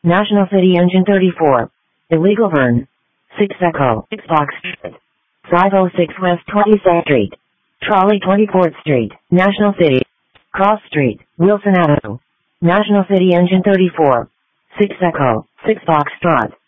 National City Engine 34. Illegal Burn. 6 Echo. 6 Box Street. 506 West 22nd Street. Trolley 24th Street. National City. Cross Street. Wilson Avenue. National City Engine 34. 6 Echo. 6 Foxtrot.